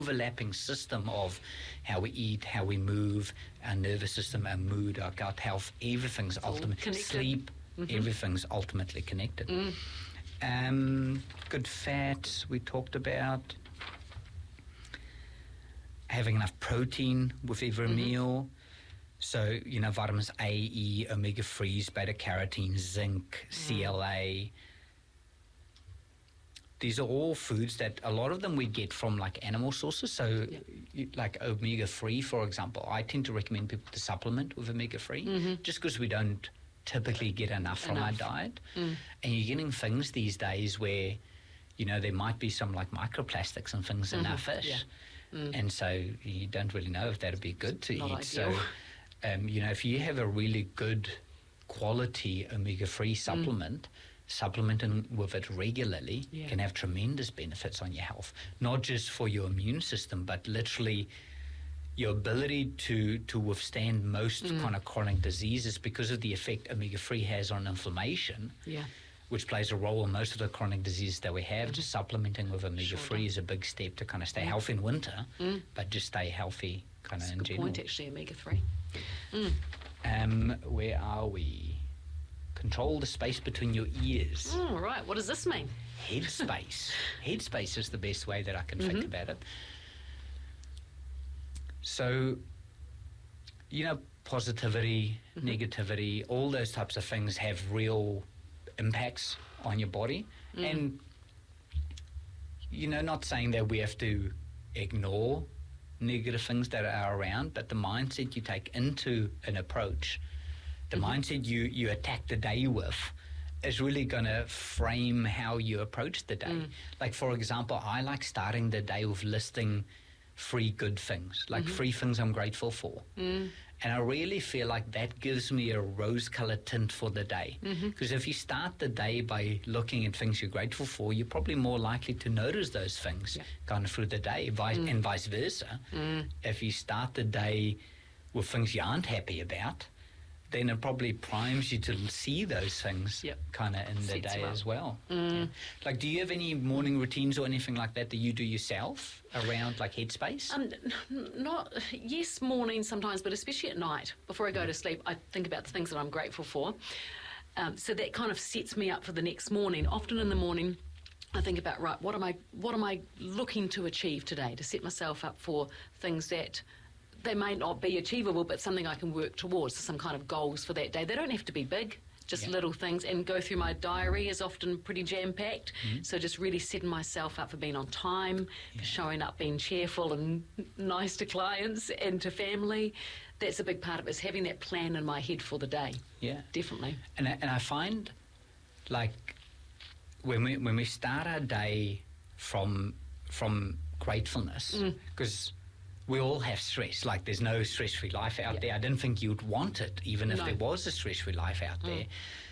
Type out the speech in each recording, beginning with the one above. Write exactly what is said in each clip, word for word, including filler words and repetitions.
overlapping system of how we eat, how we move, our nervous system, our mood, our gut health, everything's ultimately sleep, mm-hmm. everything's ultimately connected. Mm. Um, good fats we talked about. Having enough protein with every mm-hmm. meal. So, you know, vitamins A, E, omega threes, beta carotene, zinc, mm. C L A. These are all foods that a lot of them we get from like animal sources. So yeah. like omega three, for example, I tend to recommend people to supplement with omega three mm-hmm. just because we don't typically get enough from enough. our diet. Mm. And you're getting things these days where, you know, there might be some like microplastics and things mm-hmm. in our fish. Yeah. Mm. And so you don't really know if that would be good to Not eat. Ideal. So, um, you know, if you have a really good quality omega three supplement, mm. supplementing with it regularly yeah. can have tremendous benefits on your health, not just for your immune system, but literally your ability to, to withstand most mm. kind of chronic diseases because of the effect omega three has on inflammation, yeah. which plays a role in most of the chronic diseases that we have. Mm-hmm. Just supplementing with omega three sure is a big step to kind of stay mm. healthy in winter, mm. but just stay healthy kind of in general. That's a good point, actually, omega three. Mm. Um, where are we? Control the space between your ears. All mm, right. What does this mean? Headspace. Headspace is the best way that I can mm-hmm. think about it. So, you know, positivity, mm-hmm. negativity, all those types of things have real impacts on your body. Mm. And, you know, not saying that we have to ignore negative things that are around, but the mindset you take into an approach, the mm-hmm. mindset you, you attack the day with is really going to frame how you approach the day. Mm. Like, for example, I like starting the day with listing three good things, like mm-hmm. three things I'm grateful for. Mm. And I really feel like that gives me a rose-colored tint for the day. Because mm-hmm. if you start the day by looking at things you're grateful for, you're probably more likely to notice those things yeah. kind of through the day, vice, mm. and vice versa. Mm. If you start the day with things you aren't happy about, then it probably primes you to see those things yep. kind of in the Sets day as well. Mm. Yeah. Like, do you have any morning routines or anything like that that you do yourself around, like, headspace? Um, not, yes, morning sometimes, but especially at night. Before I go mm. to sleep, I think about the things that I'm grateful for. Um, so that kind of sets me up for the next morning. Often in the morning, I think about, right, what am I, what am I looking to achieve today, to set myself up for things that they may not be achievable, but something I can work towards, some kind of goals for that day. They don't have to be big, just yeah. little things. And go through my diary is often pretty jam-packed. Mm-hmm. So just really setting myself up for being on time, yeah. for showing up, being cheerful and nice to clients and to family. That's a big part of it, is having that plan in my head for the day. Yeah. Definitely. And I, and I find, like, when we when we start our day from, from gratefulness, because... Mm. we all have stress. Like, there's no stress-free life out yeah. there. I didn't think you'd want it, even if no. there was a stress-free life out mm. there.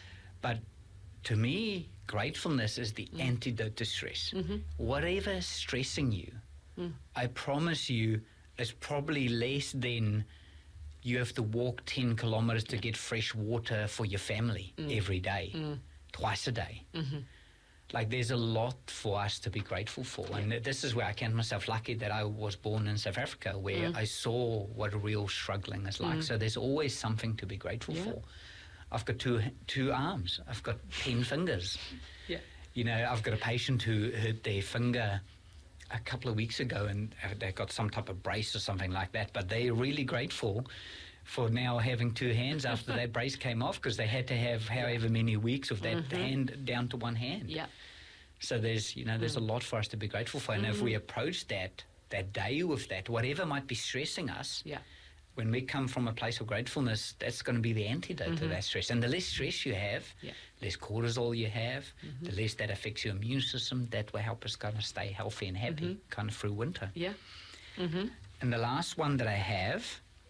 But to me, gratefulness is the mm. antidote to stress. Mm-hmm. Whatever is stressing you, mm. I promise you, is probably less than you have to walk ten kilometres to yeah. get fresh water for your family mm. every day, mm. twice a day. Mm-hmm. Like, there's a lot for us to be grateful for. Yeah. And this is where I count myself lucky that I was born in South Africa, where mm. I saw what real struggling is like. Mm. So there's always something to be grateful yeah. for. I've got two two arms. I've got ten fingers. Yeah. You know, I've got a patient who hurt their finger a couple of weeks ago, and they got some type of brace or something like that. But they're really grateful for now having two hands after that brace came off, because they had to have however many weeks of that mm-hmm. hand down to one hand. Yeah. So there's, you know, there's mm. a lot for us to be grateful for. And mm-hmm. if we approach that that day with that, whatever might be stressing us, yeah. when we come from a place of gratefulness, that's going to be the antidote mm-hmm. to that stress. And the less stress you have, yeah. less cortisol you have, mm-hmm. the less that affects your immune system, that will help us kind of stay healthy and happy mm-hmm. kind of through winter. Yeah. Mm-hmm. And the last one that I have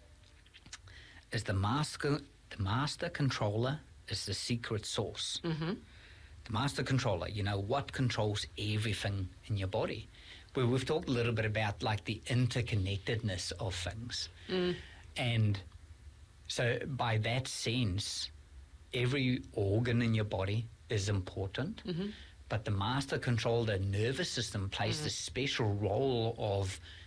is the master, the master controller is the secret sauce. Mm-hmm. The master controller, you know, what controls everything in your body. Well, we've talked a little bit about, like, the interconnectedness of things. Mm. And so by that sense, every organ in your body is important, mm-hmm. but the master controller, the nervous system, plays mm. this special role of